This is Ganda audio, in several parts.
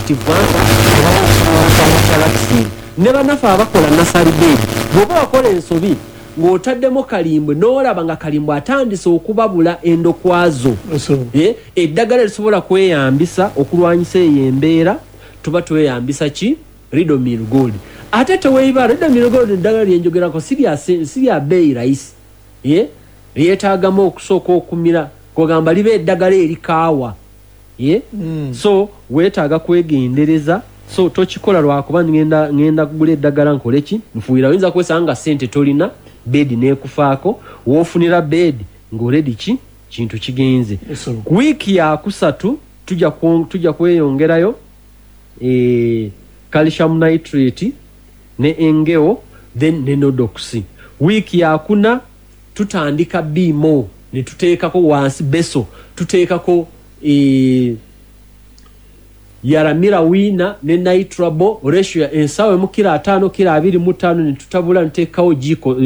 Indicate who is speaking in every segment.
Speaker 1: effective vaccine never nafa abakola nasali bed bwoba wakola ensobi ng'otaddemo kalimbwe n'olaba nga kalimbwe atandise okubabula endokwazo eddagala lisobola kweyambisa okulwanyisa eyo embeera tuba tweyambisa ki Ridomil Gold ate teweeyiba Ridomil Gold eddagala lyenjogerako sirya bbeeyi rayisi lyetaagamu okusooka okumira kugamba liba eddagala erikaawa so weetaaga kwegendereza so tokikola lwakuba ngenda kugula eddagala nkole ki nfuuyira oyinza kwesanga nga ssente tolina bedi neekufaako woofunira bedi ng'oledi ki kintu kigenze ku wiiki ya kusatu tujja kweyongerayo calcium nitrate ne engeo then ne nodox wiiki ya kuna tutandika bimo ne tuteekako wansi beso tuteekako yaramira wina ne nitrabo ratio ensawe mu kila 5 kila 25 ne tutabula nteekawo jiko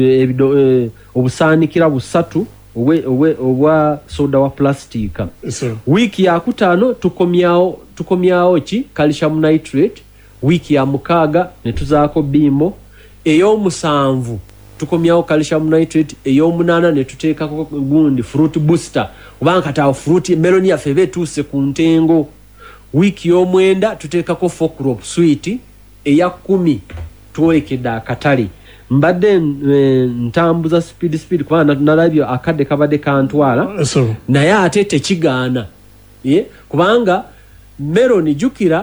Speaker 1: obusaanikira busatu obwa soda wa plastika wiki ya kutano tukomyao ki calcium nitrate wiki ya mukaaga ne tuzaako bimo eyo musanvu tukomyao calcium nitrate eyo munana ne tuteekako gundi fruit booster obanka tawo fruit melon ya febe tuse ku ntengo wiki y'omwenda tuteekako focrop sweet eya 10 tuwekedde akatale mbadde ntambuza speed kubanga nalabyo akadde kabadde kantwala naye ate tekigaana kubanga melon jukira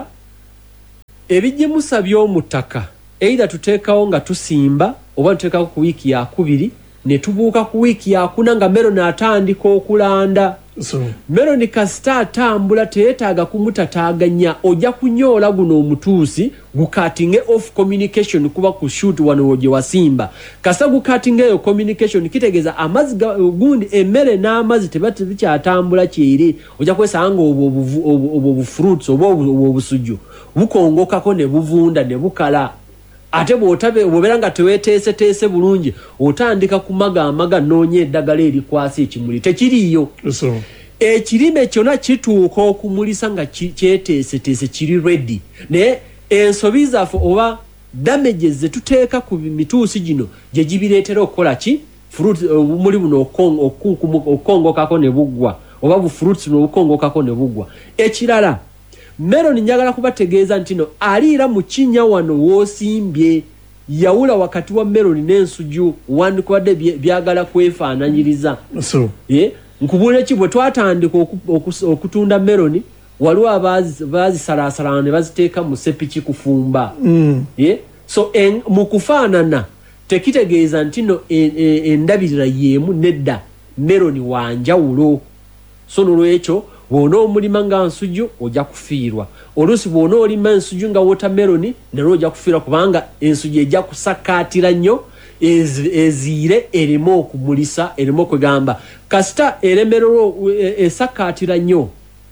Speaker 1: ebijimusa by'omutaka either tuteekawo nga tusimba oba tuteekako ku wiiki ya 2 ne tubuuka ku wiiki ya 4 nga melon atandika okulanda melon kasita atambula teetaaga kumutataaganya ojja kunyoola guno omutuusi gukatinge off communication kuba ku shoot wano gye wasimba kasa gukatinge eyo communication kitegeeza amazzi gundi emmere n'amazzi tebakyatambula kyeri ojja kwesanga obwo fruits oba obusujju bukongokako ne buvunda ne bukala ate bw'obeera nga teweeteeseteese bulungi otandika kumaga noonya eddagala erikwasa ekimuli tekiriiyo ekirime kyonna kituuka okumulisa nga kyeteeseteese kiri ready naye ensobi zaffe oba damages zetuteeka ku mituusi gino gye gibireetera okukola ki fruit obumuli buno okukongokako ne buggwa oba bufruits buno obukongokako ne buggwa ekirala melon njagala kubategeeza nti no aliira mu kinnya wano woosimbye yawula wakati wa melon n'ensujju wandikubadde byagala kwefaananyiriza nkubuulira ki bwe twatandika okutunda melon waliwo abazisalaasala ne baziteeka mu sepiki kufumba so mu kufaanana tekitegeeza nti no endabirira yeemu nedda melon wanjawulo so nolwekyo bw'ona omulima nga nsujju ojja kufiirwa oluusi bw'ona olima ensujju nga watermelon nalwo ojja kufiirwa kubanga ensujju ejja kusakaatira nnyo eziire ereme okumulisa ereme okwegamba kasita eremererwa esakaatira nnyo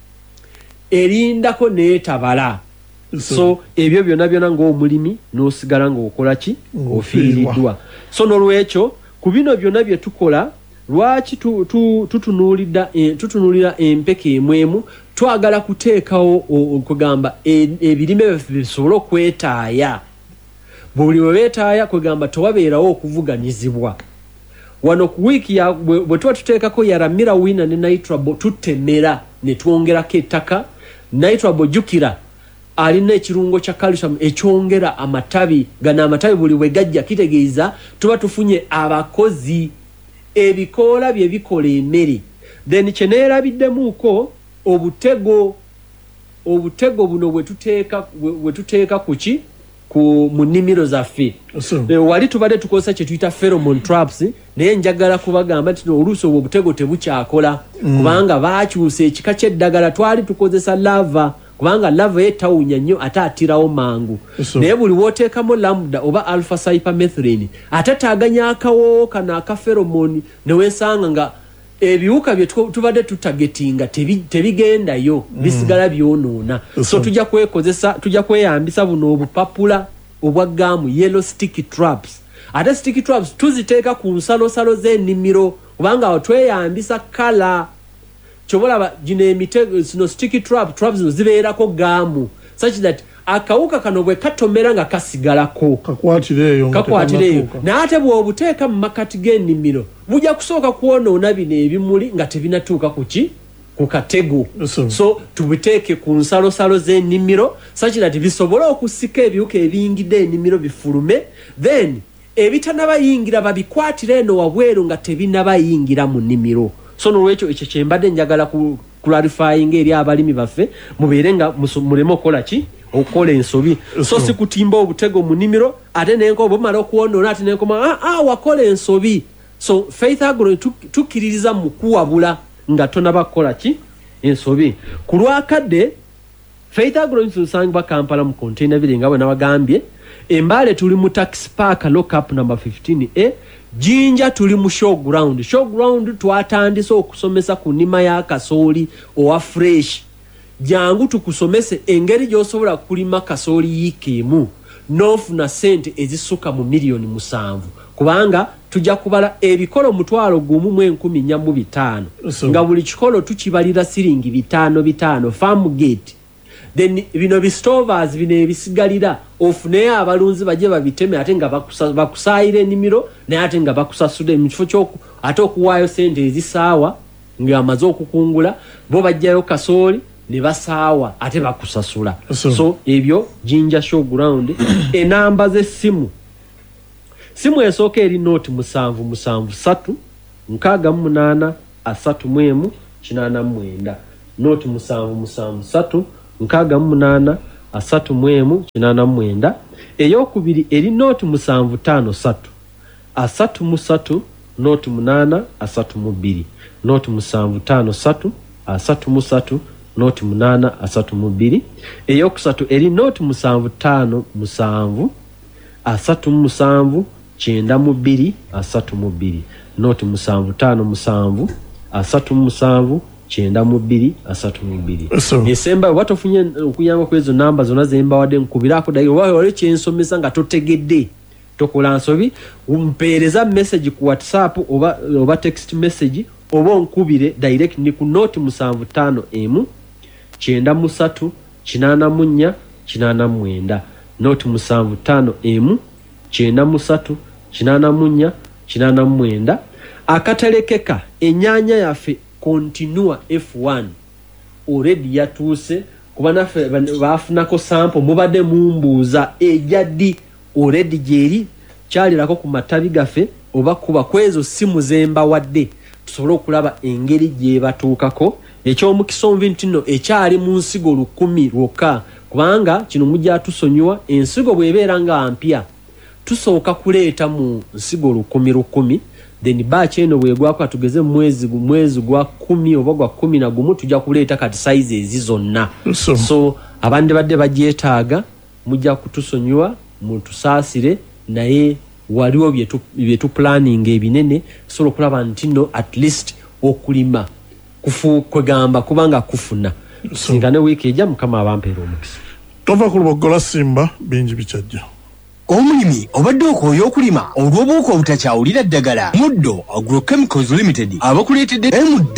Speaker 1: erindako neetabala so ebyo byonna ng'omulimi n'osigala ng'okola ki ofiiriddwa so n'olwekyo ku bino byonna bye tukola lwaki tutunuulira empeke emwemu twagala kuteekawo okugamba ebirime bisobole okwetaaya buli bwe beetaaya kwegamba tewabeerawo okuvuganyizibwa wano ku wiiki bwe tuba tuteekako yaramira wina ne nitrabo tutemera ne twongerako ettaka nitrabo jukira alina ekirungo kya calcium ekyongera amatabi gano amatabi buli bwe gajja kitegeeza tuba tufunye abakozi ebikoola bye bikola emmere then kyeneerabiddemuuko obutego buno bwe tuteeka kuki mu nnimiro zaffe wali tubadde tukozesa kye tuyita pheromone traps naye njagala kubagamba nti oluusi obwo obutego tebukyakola kubanga baakyusa ekika ky'eddagala twali tukozesa lava kubanga lava yetawunya nnyo ate atirawo mangu naye buli wooteekamu lambda oba alpha cypermethylene ate taaganya akawoowo kano aka pheromone ne weesanga nga ebiwuka bye tubadde tutagetinga tebigendayo bisigala byonoona so tujja kweyambisa buno obupapula obwa gaamu yellow sticky traps ate sticky traps tuziteeka ku nsalosalo z'ennimiro kubanga awo tweyambisa kala kyobolaba gino emitego zino sticky traps zino zibeerako gaamu such that akawuka kano bwe katomera nga kasigalako
Speaker 2: kakwatireyo
Speaker 1: n'ate bw'obuteeka mu makati g'ennimiro bujja kusooka kwonoona bino ebimuli nga tebinatuuka ku katego. So tubiteeke ku nsalosalo z'ennimiro such that bisobole okusika ebiwuka ebiyingidde ennimiro bifulume, then ebitanabayingira babikwatire eno wabweru nga tebinabayingira mu nnimiro. So n'olwekyo ekyo kye mbadde njagala ku clarifying eri abalimi baffe mubeere nga muleme okukola ki okukola ensobi. So si kutimba obutego mu nnimiro ate nenko bumala okuwonoona ate nenkoma wakola ensobi. So Faith Agro tukkiririza mu kuwabula nga tonaba kukola ki ensobi. Ku lwakadde Faith Agro nsangibwa Kampala mu container village nga bwe nabagambye. Embale tuli mu tax park lockup number 15A. Jinja tuli mu showground. Showground twatandise okusomesa ku nnima ya kasooli owa fresh. Jangu tukusomese engeri gy'osobola kulima kasooli yiikeemu n'ofuna sente ezisuka mu miliyoni 7. Kubanga tujja kubala ebikolo 1,415 nga buli kikolo tukibalira siringi 5 farm gate. Then bino bistovers bino ebisigalira ofune abalunzi baje babiteme ate nga bakusaayira ennimiro naye ate nga bakusasudde mu kifo ky'oku ate okuwaayo sente ezisaawa nga amaze okukungula bo bajjayo kasooli ne basaawa ate bakusasula. So ebyo Jinja Showground. Enamba z'essimu esooka eri note 773 68 31 89. Note 773 68 31 89. Eyokubiri eri note 753 33 note 8 32. Note 753 33 note 8 32. Eyokusatu eri note 757 37 92 32. Note 757 37 92 32. Esemba watofunye okuyamba kwezo namba zona zemba wadde nkubirako dayo wale kyensomesa nga totegedde tokola nsobi umpeereza message ku WhatsApp oba text message oba nkubire direct ni ku note 75M 93 84 89. Note 75M 93 84 89. Akatalekeka ennyanya yaffe Continua F1 already yatuuse kuba naffe baafunako sample mubadde mumbuuza ejaddi already gyeri kyalirako ku matabi gaffe oba kuba kwezo simu zemba wadde tusobole okulaba engeri gye batuukako. Ekyomukisa omvinti nno ekyali mu nsigo 10 lwokka kubanga kino mujja tusonyiwa ensigo bw'ebeera nga mpya tusooka kuleeta mu nsigo 10 then batch eno bwegwako tugeze mwezi gwa 10 oba gwa 11 tujja kuleeta kati size ezi zonna. So abandi badde bagyetaaga mujja kutusonyiwa mutusaasire naye waliwo byetu planning ebinene solo kulaba ntino at least okulima kwegamba kubanga kufuna singane wiki ejja mukama abampeera omukisa.
Speaker 2: Tova kulubogola simba bingi bikyajja.
Speaker 3: Omulimi obadde okooye okulima olw'obuuka obutakyawulira ddagala. Muddo Agrochemicals Limited abakuleetedde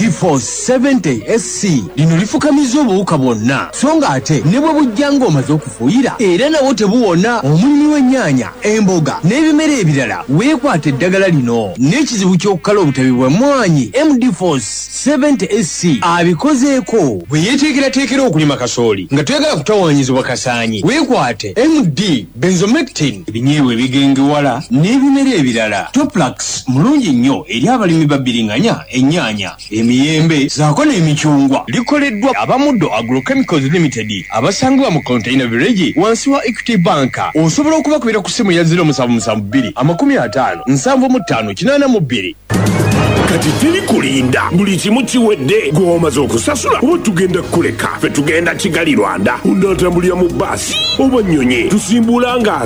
Speaker 3: MD470 SC lino lifukamiza obuwuka bwonna so nga ate ne bwe bujja ng'omaze okufuuyira era nawo tebuwona. Omulimi w'ennyaanya, emboga n'ebimera ebirala weekwata eddagala lino n'ekizibu ky'okukala obutabi bw'emmwanyi. MD470 SC abikozeeko bwe yeeteekerateekera okulima kasooli nga toyagala kutawaanyizibwa kasaanyi weekwate MD Benzomectin ebinyeebwa ebigengewala n'ebimera ebirala. Toplax mulungi nnyo eri abalimi babbiringanya ennyaanya, emiyembe zaako n'emicungwa. Likoleddwa abamuddo Agrochemicals Limited abasangibwa mu Container Village wansi wa Equity Bank. Osobola okubakubira ku ssimu ya 0772 55 75 82.
Speaker 4: Kati tiri kulinda buli kimu kiwedde gw'omaze okusasula oba tugenda kuleka ffe tugenda Kigali Rwanda unatambulira mu basi oba nnyonyi tusimbula nga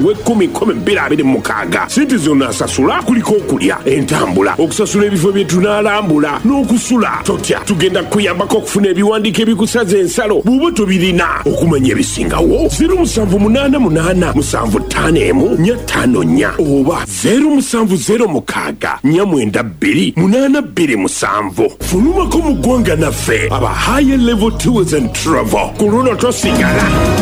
Speaker 4: 3/10/2026 sente zonna asasula kuliko okulya entambula okusasula ebifo bye tunaalambula n'okusula totya tugenda kuyambako okufuna ebiwandiiko ebikusaza ensalo bw'oba tobirina okumanya ebisingawo 0788 751 454 oba 0706 492 827 fulumako mu ggwanga naffe aba higher level tours and travel ku luno tosigala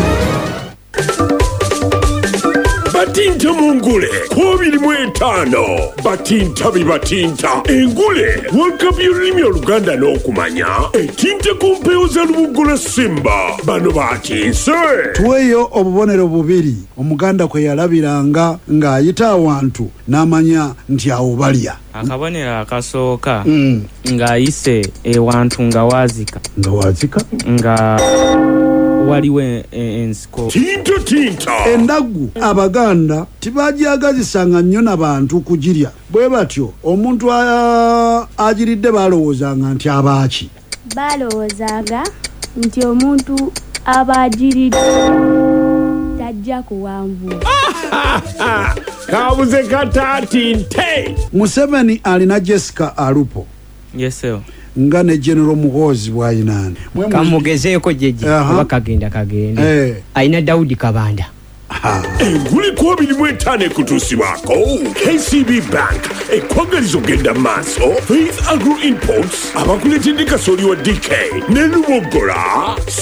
Speaker 4: batinta mu ngule 25 batinta bibatinta engule wakabya olulimi oluganda n'okumanya etinta ku mpewo za Lubugola Simba bano batinse
Speaker 5: tuweeyo obubonero bubiri omuganda kwe yalabiranga ng'ayita awantu n'amanya nti awo balya.
Speaker 6: Akabonero akasooka ng'ayise ewantu nga waazika nga waliwo ensiko
Speaker 4: tinta
Speaker 5: endaggu abaganda tibajagazisanga nnyo n'abantu kugirya bwe batyo omuntu agiridde balowoozanga nti abaaki
Speaker 7: balowoozanga nti omuntu abagiridde tajja kuwanvu
Speaker 4: kabuze kataati nte
Speaker 5: Museveni alina Jessica Alupo
Speaker 6: yeseyo
Speaker 5: nga ne General Muhoozi bw'ayinaani
Speaker 8: kamugezeeko jeje oba kagende ayina Daudi Kabanda
Speaker 4: enguli 25 ekutuusibwako KCB Bank ekwagaliza ogenda maaso Faith Agro Imports abakuleetedde kasooli wa DK ne Lubogola